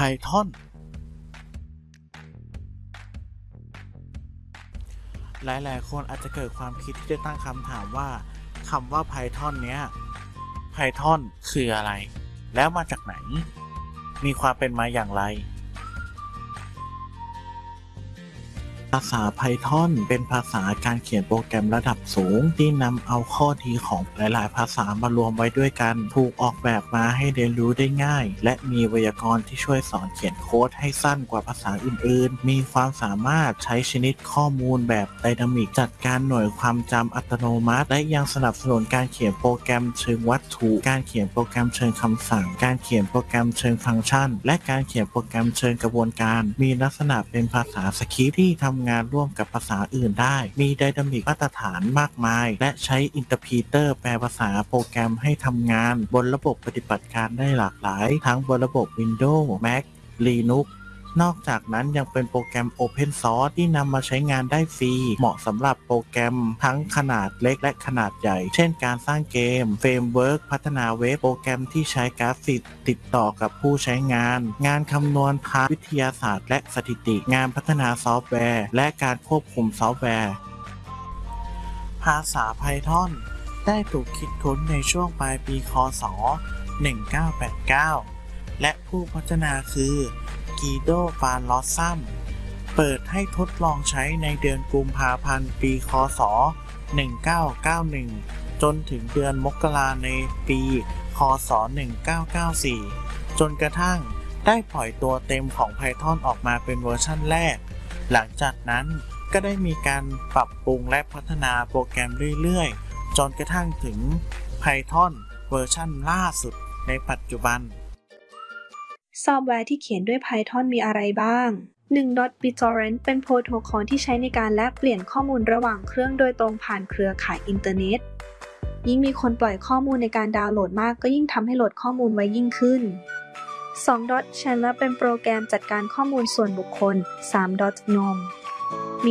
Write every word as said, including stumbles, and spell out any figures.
Python หลายๆคนอาจจะเกิดความคิดที่จะตั้งคำถามว่าคำว่า Python เนี้ย Python คืออะไร แล้วมาจากไหน มีความเป็นมาอย่างไรภาษา Python เป็นภาษาการเขียนโปรแกรมระดับสูงที่นำเอาข้อดีของหลายๆภาษามารวมไว้ด้วยกันถูกออกแบบมาให้เรียนรู้ได้ง่ายและมีไวยากรณ์ที่ช่วยสอนเขียนโค้ดให้สั้นกว่าภาษาอื่นๆมีความสามารถใช้ชนิดข้อมูลแบบไดนามิกจัดการหน่วยความจำอัตโนมัติและยังสนับสนุนการเขียนโปรแกรมเชิงวัตถุการเขียนโปรแกรมเชิงคำสั่งการเขียนโปรแกรมเชิงฟังก์ชันและการเขียนโปรแกรมเชิงกระบวนการมีลักษณะเป็นภาษาสคริปต์ที่ทำงานร่วมกับภาษาอื่นได้มีไดนามิกมาตรฐานมากมายและใช้อินเตอร์พรีเตอร์แปลภาษาโปรแกรมให้ทำงานบนระบบปฏิบัติการได้หลากหลายทั้งบนระบบ Windows Mac Linux นอกจากนั้นยังเป็นโปรแกรม Open Source ที่นำมาใช้งานได้ฟรีเหมาะสำหรับโปรแกรมทั้งขนาดเล็กและขนาดใหญ่เช่นการสร้างเกมเฟรมเวิร์กพัฒนาเว็บโปรแกรมที่ใช้กราฟิกติดต่อกับผู้ใช้งานงานคำนวณทางวิทยาศาสตร์และสถิติงานพัฒนาซอฟต์แวร์และการควบคุมซอฟต์แวร์ภาษา Python ได้ถูกคิดค้นในช่วงปลายปีค.ศ. หนึ่งเก้าแปดเก้าและผู้พัฒนาคือกีโด ฟาน ลอสซัมเปิดให้ทดลองใช้ในเดือนกุมภาพันธ์ปีค.ศ. หนึ่งเก้าเก้าหนึ่งจนถึงเดือนมกราในปีค.ศ. หนึ่งเก้าเก้าสี่จนกระทั่งได้ปล่อยตัวเต็มของ Python ออกมาเป็นเวอร์ชันแรกหลังจากนั้นก็ได้มีการปรับปรุงและพัฒนาโปรแกรมเรื่อยๆจนกระทั่งถึง Python เวอร์ชันล่าสุดในปัจจุบันซอฟต์แวร์ที่เขียนด้วย Python มีอะไรบ้าง หนึ่ง BitTorrent เป็นโปรโตคอลที่ใช้ในการแลกเปลี่ยนข้อมูลระหว่างเครื่องโดยตรงผ่านเครือข่ายอินเทอร์เน็ตยิ่งมีคนปล่อยข้อมูลในการดาวน์โหลดมากก็ยิ่งทำให้โหลดข้อมูลไวยิ่งขึ้น สอง Chandler เป็นโปรแกรมจัดการข้อมูลส่วนบุคคล สาม โนม